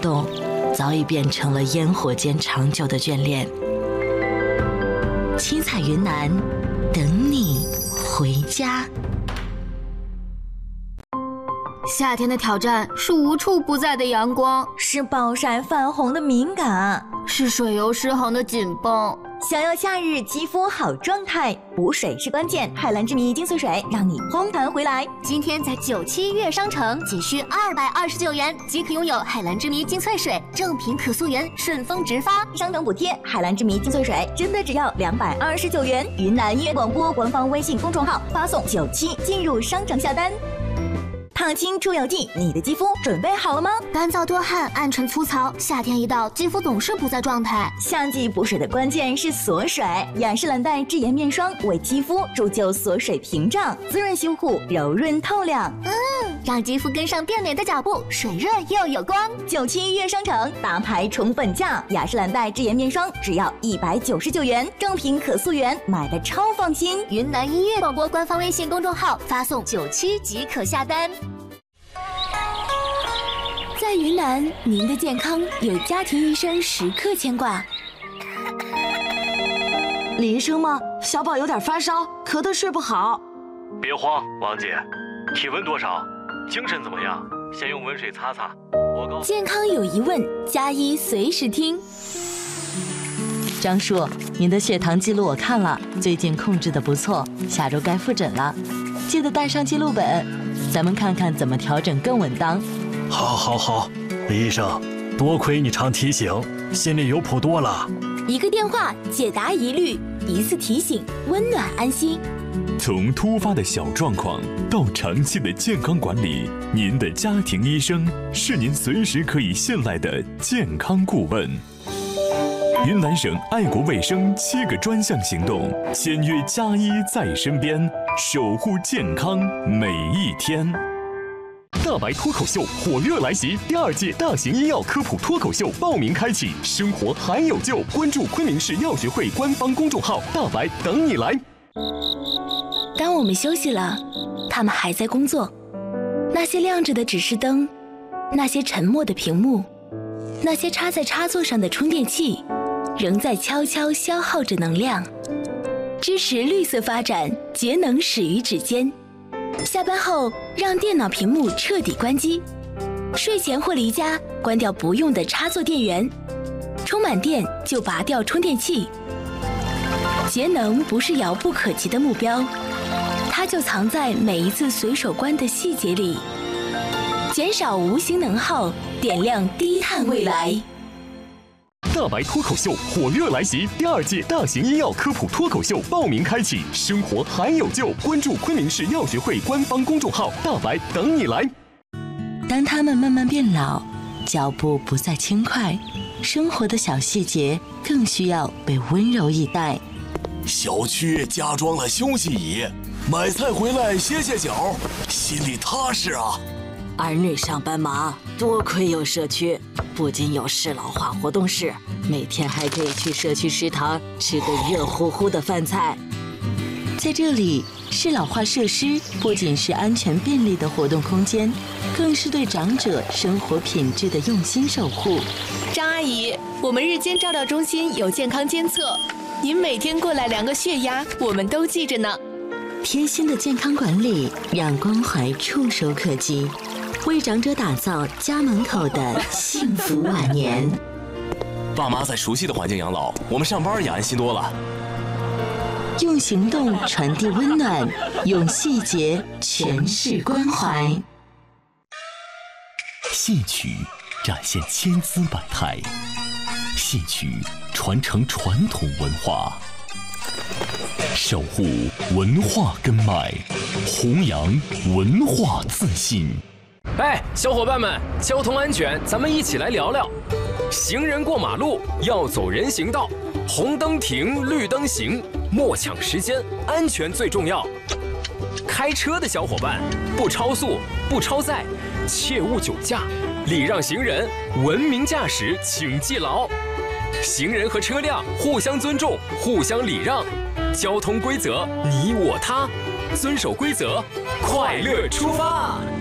动，早已变成了烟火间长久的眷恋。七彩云南，等你回家。 夏天的挑战是无处不在的阳光， 是暴晒泛红的敏感， 是水油失衡的紧绷。 想要夏日肌肤好状态，补水是关键。海蓝之谜精粹水让你红弹回来。 今天在97月商城仅需229元即可拥有海蓝之谜精粹水，正品可溯源，顺丰直发， 商等补贴。海蓝之谜精粹水真的只要229元。云南音乐广播官方微信公众号发送97进入商城下单。烫青出油剂，你的肌肤准备好了吗？ 干燥多汗，暗沉粗糙，夏天一到，肌肤总是不在状态。 夏季补水的关键是锁水，雅诗兰黛智颜面霜为肌肤铸就锁水屏障，滋润修护，柔润透亮。 让肌肤跟上变美的脚步，水润又有光。 97月商城大牌宠粉价，雅诗兰黛智颜面霜只要199元，正品可溯源，买的超放心。 云南音乐广播官方微信公众号发送97即可下单。在云南，您的健康有家庭医生时刻牵挂。 李医生吗？小宝有点发烧，咳得睡不好。 别慌，王姐，体温多少？精神怎么样？先用温水擦擦。 健康有疑问，加医随时听。 张叔，您的血糖记录我看了，最近控制得不错，下周该复诊了，记得带上记录本，咱们看看怎么调整更稳当。 好，李医生，多亏你常提醒，心里有谱多了。 一个电话解答疑虑，一次提醒温暖安心。 从突发的小状况到长期的健康管理，您的家庭医生是您随时可以信赖的健康顾问。云南省爱国卫生7个专项行动，签约加医在身边，守护健康每一天。大白脱口秀火热来袭，第2届大型医药科普脱口秀报名开启，生活还有救！关注昆明市药学会官方公众号，大白等你来。 当我们休息了，他们还在工作。那些亮着的指示灯，那些沉默的屏幕，那些插在插座上的充电器，仍在悄悄消耗着能量。支持绿色发展，节能始于指尖。下班后，让电脑屏幕彻底关机。睡前或离家，关掉不用的插座电源。充满电就拔掉充电器。节能不是遥不可及的目标，它就藏在每一次随手关的细节里。减少无形能耗，点亮低碳未来。 大白脱口秀火热来袭，第2届大型医药科普脱口秀报名开启，生活还有救！关注昆明市药学会官方公众号，大白等你来。 当他们慢慢变老，脚步不再轻快，生活的小细节更需要被温柔以待。 小区加装了休息椅，买菜回来歇歇脚，心里踏实啊。 儿女上班忙，多亏有社区，不仅有适老化活动室，每天还可以去社区食堂吃个热乎乎的饭菜。 在这里，适老化设施不仅是安全便利的活动空间，更是对长者生活品质的用心守护。 张阿姨，我们日间照料中心有健康监测，您每天过来量个血压，我们都记着呢。 贴心的健康管理，让关怀触手可及，为长者打造家门口的幸福晚年。 爸妈在熟悉的环境养老，我们上班也安心多了。 用行动传递温暖，用细节诠释关怀。 戏曲展现千姿百态，戏曲传承传统文化，守护文化根脉，弘扬文化自信。 哎，小伙伴们，交通安全，咱们一起来聊聊。行人过马路要走人行道，红灯停，绿灯行，莫抢时间，安全最重要。开车的小伙伴，不超速，不超载，切勿酒驾，礼让行人，文明驾驶，请记牢。行人和车辆互相尊重，互相礼让，交通规则你我他，遵守规则，快乐出发。